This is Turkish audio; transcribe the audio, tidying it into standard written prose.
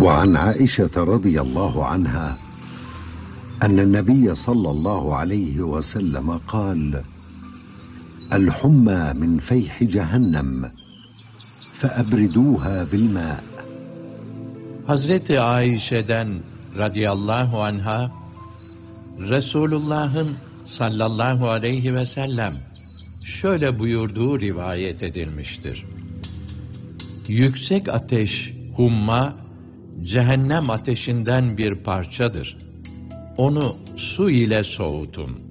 وعن عائشة رضي الله عنها أن النبي صلى الله عليه وسلم قال: الحمى من فيح جهنم فأبردوها بالماء. Hazreti Ayşe'den radıyallahu anha, Resulullah'ın sallallahu aleyhi ve sellem şöyle buyurduğu rivayet edilmiştir. Yüksek ateş, humma, cehennem ateşinden bir parçadır. Onu su ile soğutun.